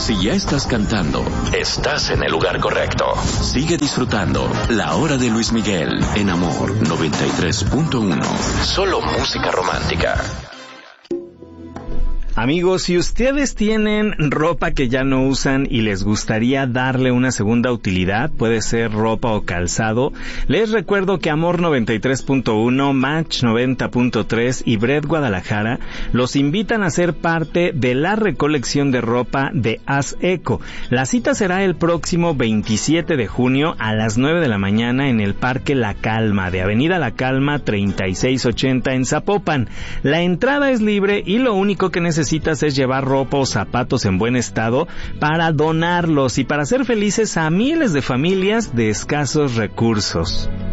Si ya estás cantando, estás en el lugar correcto. Sigue disfrutando La Hora de Luis Miguel en Amor 93.1. Solo música romántica. Amigos, si ustedes tienen ropa que ya no usan y les gustaría darle una segunda utilidad, puede ser ropa o calzado, les recuerdo que Amor 93.1, Match 90.3 y Bred Guadalajara los invitan a ser parte de la recolección de ropa de Haz Eco. La cita será el próximo 27 de junio a las 9 de la mañana en el Parque La Calma, de Avenida La Calma 3680 en Zapopan. La entrada es libre y lo único que necesitas es llevar ropa o zapatos en buen estado para donarlos y para hacer felices a miles de familias de escasos recursos.